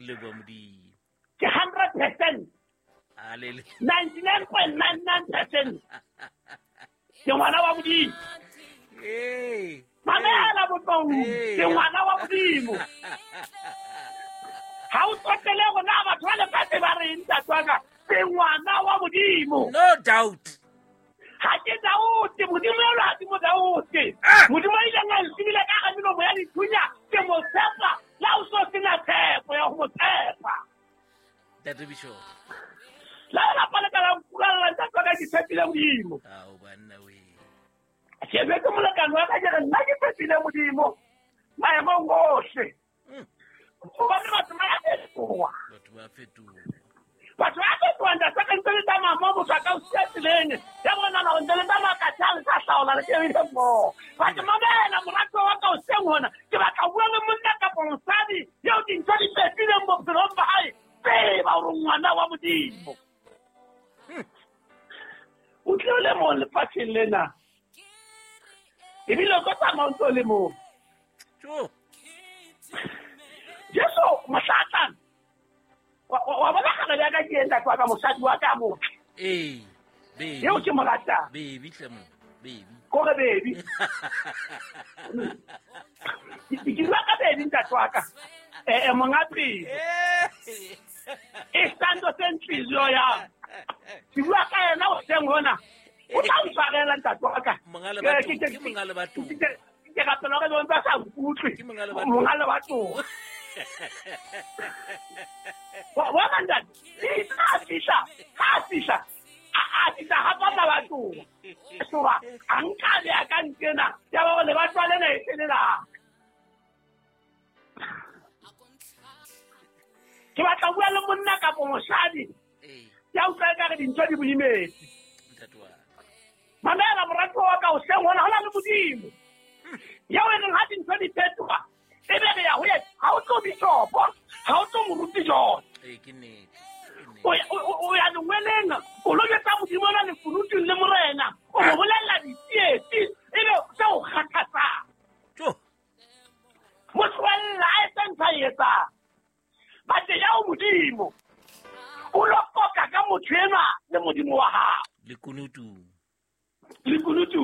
le bua modimo ke 100%, alele 99.99%. Ke ngwana wa modimo. Mamela botong, ke ngwana wa modimo. Ha o tsotele gona batho ba le pate ba re ntatwaka, ke ngwana wa modimo. no doubt Ha ke Dauti, modimo yo ha ke mo Dauti. Modimo ile nga nsibile ka ga mino mo ya dithunya, ke mo tshepa, la o so sena tshepo ya go mo tshepa. Tate Bishop La la pala ka la kulala ntatwaka ke tshepile modimo. o banna we Ke be ke molekane wa ka ke re nna ke tshepile modimo. Maemong ohle. Go ba le batho ba ya fetoga. batho ba fetoga Batho ba fetoga ntatwaka ntse le tsamaya mo motho a ka o sia tseleng. Ya bona na ntse le tsamaya ka tšhang sa hlaola le ke bile mo. Batho mamela morato wa ka o seng hona. Ke batla bua le monna kapa mosadi yo dintho di fetile mo bophelong ba hae. Tseba gore ngwana wa modimo. O tlile mo lefatsheng lena. Ebile o tlo tsamaya o ntse o le moo. jo Jesu mohlatlana. Wa bona ga le ka ke enda kwa ka mosadi wa ka motho. baby Yo ke mo ratang. baby hle mo baby Ko re baby. Ke bua ka baby ntatwa ka. Mongapi. Estando senhliziyo ya. Ke bua ka yena o seng hona. O tla ntshwarela ntatwa ka. mongale batho ke mongale batho Ke ka pela re ba sa utlwe. Ke mongale batho. Mongale batho. Wa manda. Ha fisha. Atisa hapa ba batho. Soba anka le aka ntena. Ya ba le batho le na etlela. Ke batla bua le monna ka mosadi. Ya o tsaya ka dintho di boimetse. ntatwa Mamela morato wa ka o seng hona hona le modimo. Ya o reng ha dintho di fetoga. Ebe re ya ho ye ha o tlo bishopo. Ha o tlo moruti jona. ke nnete O ya lengweleng o lo jetsa modimo na le funutung le morena o mo bolella ditsietsi ebe se o kgathatsang jo motho wa lla a etsa etsa batse ya o modimo o lo koka ka motho ena le modimo wa hao le kunutu le kunutu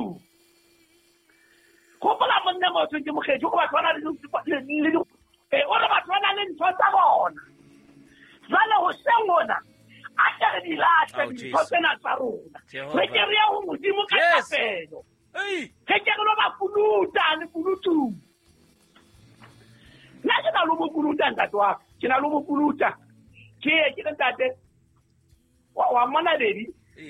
go bola monna mo tswe ke mogedi go batho ba na le o le batho ba na le ntho tsa bona jwale ho sengona a tle di lahle dintho tsena tsa rona re ke re ya ho modimo ka kapelo ke ke re lo ba kunuta le kunutu nna ke na lo mo kunuta ntatwa ke na lo mo kunuta ke re ntate wa mona baby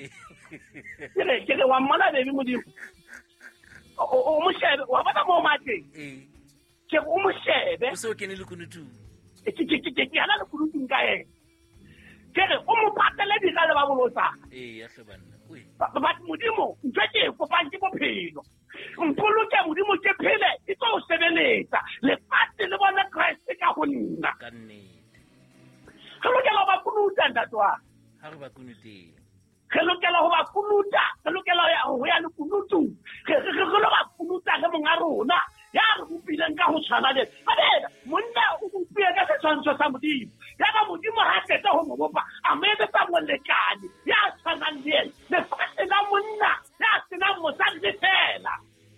ke re wa mona baby modimo o mo shebe wa bona mo mateng ke o mo shebe o se o kene le kunutu ke ana le kunutu nka ena kere o mo patele di ka le ba bolotsa ya hle banna we ba modimo ntse ke kopang ke bophelo mpoloke modimo ke phele e tlo o sebeletsa le pate le bona Christ ka go nna ka nnete re lokela ba kunuta ntatwa ha re ba kunuteng re lokela ho ba kunuta re lokela ho ya le kunutu re lo ba kunuta le monga rona ya re bopileng ka ho tshwana le babela monna o bopile ka setshwantsho sa modimo ya ba modimo ha feta ho mo bopa a mo etsetsa molekane ya tshwanang le ena lefatshe la monna ya senang mosadi le fela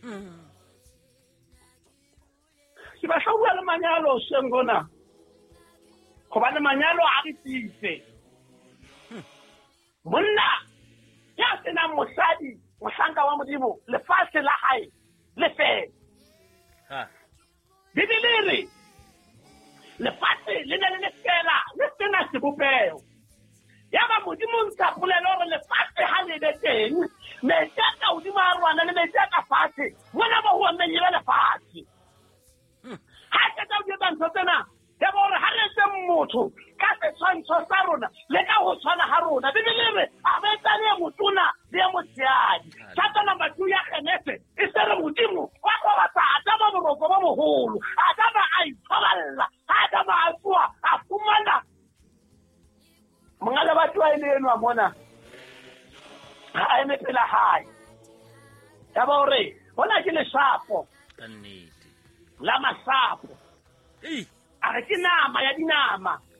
ke ba tla bua le manyalo seng gona gobane manyalo a re tise monna ya senang mosadi mohlanka wa modimo lefatshe la hae le fela Bibele re lefatshe le ne le fela le sena sebopeo ya ba modimo ntsa polelo re lefatshe ha le le teng metsi a ka hodimo a rwana le metsi a ka fatshe mona ba ho menyela lefatshe ha ke tsa o etsa ntho tsena ya ba hore ha re se motho ka setshwantsho sa rona le ka ho tshwana ha rona Bibele re a betsa le motona le motsiadi chapter number 2 ya Genesis e se re modimo wa go batsa Adama boroko bo moholo Adama a itshwaralla Adama a tswa a fumana mongale batho a ile eno a mona a eme pela hae ya ba hore hona ke lesapo ka nnete la masapo a re ke nama ya dinama